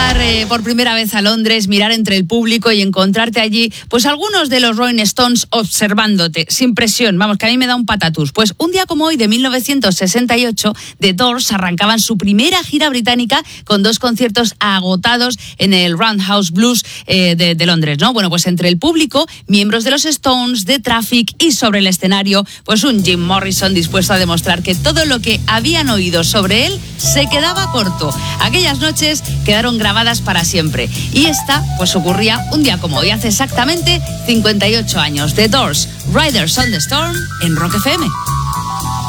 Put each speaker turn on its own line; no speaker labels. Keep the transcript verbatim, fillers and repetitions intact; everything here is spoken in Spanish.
llegar eh, por primera vez a Londres, mirar entre el público y encontrarte allí, pues algunos de los Rolling Stones observándote, sin presión, vamos, que a mí me da un patatús. Pues un día como hoy, de mil novecientos sesenta y ocho, The Doors arrancaban su primera gira británica con dos conciertos agotados en el Roundhouse Blues eh, de, de Londres, ¿no? Bueno, pues entre el público, miembros de los Stones, de Traffic, y sobre el escenario, pues un Jim Morrison dispuesto a demostrar que todo lo que habían oído sobre él se quedaba corto. Aquellas noches quedaron grabadas para siempre. Y esta, pues ocurría un día como hoy, hace exactamente cincuenta y ocho años. The Doors, Riders on the Storm, en Rock F M.